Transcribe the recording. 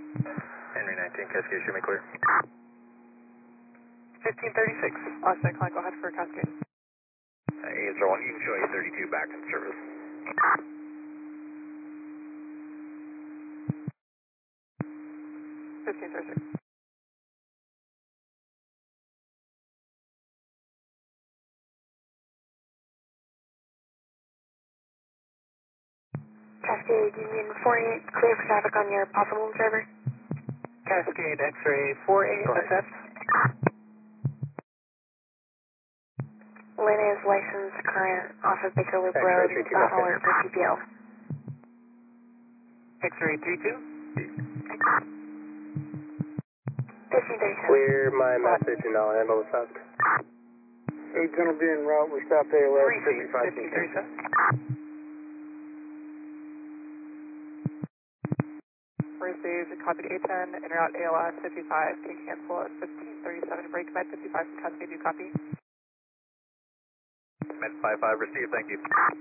Henry 19, Cascade, show me clear. 1536. Austin, Klein, go ahead for Cascade. Answer 1, you can show A32 back in service. 1536. Cascade Union 48, clear for traffic on your possible server. Cascade X-ray 48, assess. Lynn is license current off of Baker Loop X-ray Road, 32, last okay. alert for TPL. X-ray 32. 1537. Clear my message and I'll handle the task. 8 going to be en route. We stopped ALS. 1537. Received, copied 810, en route ALS 55, can cancel at 1537, break med 55 from Cascade, you copy? Med 55, received, thank you.